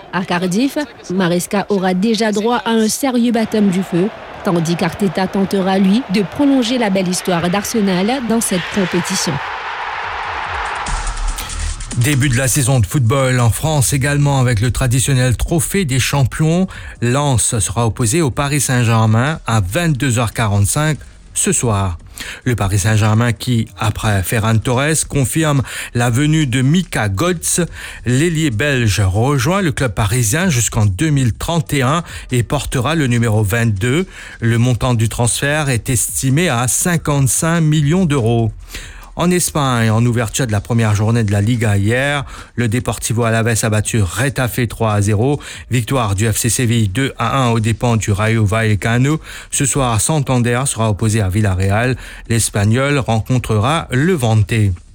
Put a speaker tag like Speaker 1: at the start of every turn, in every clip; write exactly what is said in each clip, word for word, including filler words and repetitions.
Speaker 1: À Cardiff, Maresca aura déjà droit à un sérieux baptême du feu, tandis qu'Arteta tentera, lui, de prolonger la belle histoire d'Arsenal dans cette compétition.
Speaker 2: Début de la saison de football en France également avec le traditionnel trophée des champions. Lens sera opposé au Paris Saint-Germain à vingt-deux heures quarante-cinq ce soir. Le Paris Saint-Germain qui, après Ferran Torres, confirme la venue de Mika Götze. L'ailier belge rejoint le club parisien jusqu'en deux mille trente et un et portera le numéro vingt-deux. Le montant du transfert est estimé à cinquante-cinq millions d'euros. En Espagne, en ouverture de la première journée de la Liga hier, le Deportivo Alavés a battu Retafe trois à zéro. Victoire du F C Séville deux à un aux dépens du Rayo Vallecano. Ce soir, Santander sera opposé à Villarreal. L'Espagnol rencontrera Levante.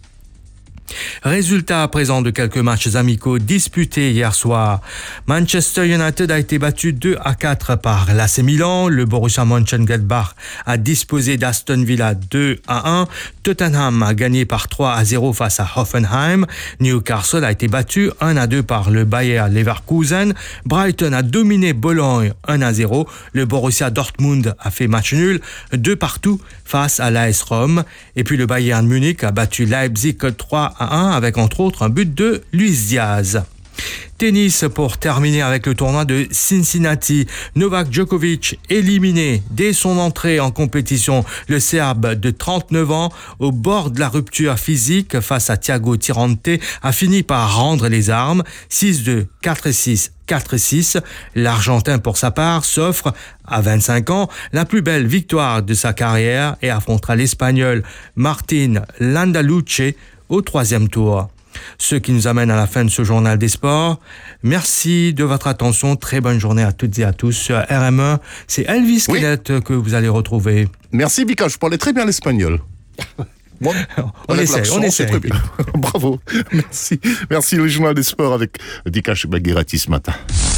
Speaker 2: Résultat à présent de quelques matchs amicaux disputés hier soir. Manchester United a été battu deux à quatre par l'A C Milan. Le Borussia Mönchengladbach a disposé d'Aston Villa deux à un. Tottenham a gagné par trois à zéro face à Hoffenheim. Newcastle a été battu un à deux par le Bayer Leverkusen. Brighton a dominé Bologne un à zéro. Le Borussia Dortmund a fait match nul deux partout face à l'A S Rome. Et puis le Bayern Munich a battu Leipzig trois à un avec entre autres un but de Luis Diaz. Tennis pour terminer avec le tournoi de Cincinnati. Novak Djokovic éliminé dès son entrée en compétition. Le Serbe de trente-neuf ans, au bord de la rupture physique face à Thiago Tirante, a fini par rendre les armes. six deux, quatre six, quatre six. L'Argentin, pour sa part, s'offre, à vingt-cinq ans, la plus belle victoire de sa carrière et affrontera l'Espagnol Martín Landaluce au troisième tour. Ce qui nous amène à la fin de ce journal des sports. Merci de votre attention. Très bonne journée à toutes et à tous. Sur R M un, c'est Elvis
Speaker 3: oui.
Speaker 2: Kenneth que vous allez retrouver.
Speaker 3: Merci, Bika. Je parlais très bien l'espagnol. Moi,
Speaker 2: on essaie, on essaie.
Speaker 3: Très bien. Bravo. Merci. Merci, le journal des sports avec Dika Baghirati ce matin.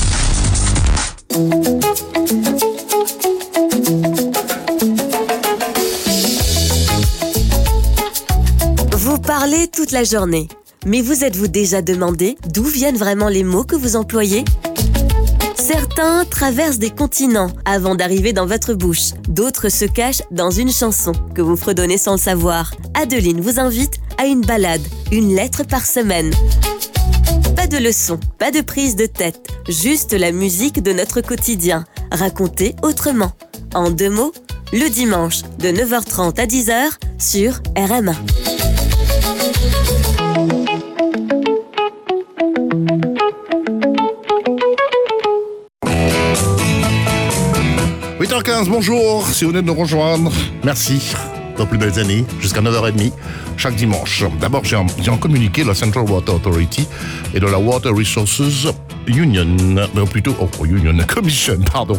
Speaker 4: Vous parlez toute la journée, mais vous êtes-vous déjà demandé d'où viennent vraiment les mots que vous employez ? Certains traversent des continents avant d'arriver dans votre bouche. D'autres se cachent dans une chanson que vous fredonnez sans le savoir. Adeline vous invite à une balade, une lettre par semaine. Pas de leçons, pas de prise de tête, juste la musique de notre quotidien, racontée autrement. En deux mots, le dimanche de neuf heures trente à dix heures sur R M un.
Speaker 3: huit heures quinze, bonjour, si vous venez de nous rejoindre, merci. Vos plus belles années, jusqu'à neuf heures trente, chaque dimanche. D'abord, j'ai un, j'ai un communiqué de la Central Water Authority et de la Water Resources Union, non plutôt, oh, Union, Commission, pardon.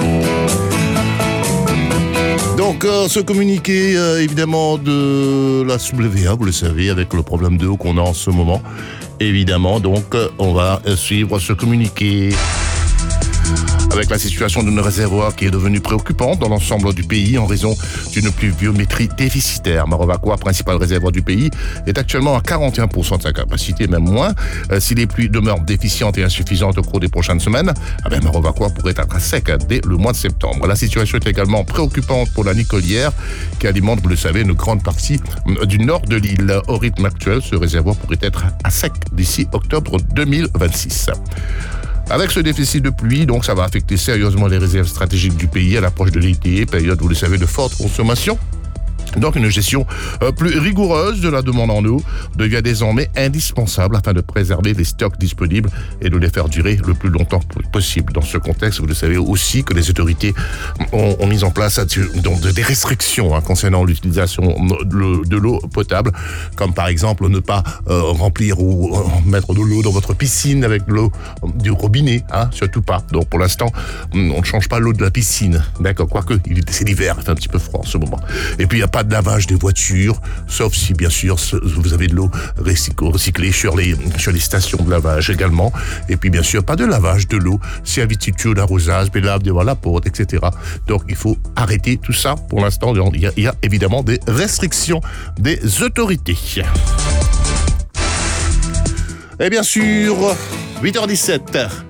Speaker 3: Donc, euh, ce communiqué, euh, évidemment, de la W A, vous le savez, avec le problème d'eau qu'on a en ce moment. Évidemment, donc, euh, on va euh, suivre ce communiqué avec la situation de nos réservoirs qui est devenue préoccupante dans l'ensemble du pays en raison d'une pluviométrie déficitaire. Marovacois, principal réservoir du pays, est actuellement à quarante et un pour cent de sa capacité, même moins. Euh, si les pluies demeurent déficientes et insuffisantes au cours des prochaines semaines, eh bien, Marovacois pourrait être à sec dès le mois de septembre. La situation est également préoccupante pour la Nicolière qui alimente, vous le savez, une grande partie du nord de l'île. Au rythme actuel, ce réservoir pourrait être à sec d'ici octobre deux mille vingt-six. Avec ce déficit de pluie, donc, ça va affecter sérieusement les réserves stratégiques du pays à l'approche de l'été, période, vous le savez, de forte consommation. Donc, une gestion euh, plus rigoureuse de la demande en eau devient désormais indispensable afin de préserver les stocks disponibles et de les faire durer le plus longtemps possible. Dans ce contexte, vous le savez aussi que les autorités ont, ont mis en place donc, des restrictions hein, concernant l'utilisation de, de l'eau potable, comme par exemple ne pas euh, remplir ou euh, mettre de l'eau dans votre piscine avec de l'eau du robinet, hein, surtout pas. Donc, pour l'instant, on ne change pas l'eau de la piscine, d'accord, quoique c'est l'hiver, il fait un petit peu froid en ce moment. Et puis, il n'y a pas de lavage des voitures, sauf si bien sûr vous avez de l'eau recyclée sur les, sur les stations de lavage également. Et puis bien sûr pas de lavage de l'eau, servitude d'arrosage, bélave devant la porte, et cetera. Donc il faut arrêter tout ça pour l'instant. Il y a, il y a évidemment des restrictions des autorités. Et bien sûr, huit heures dix-sept.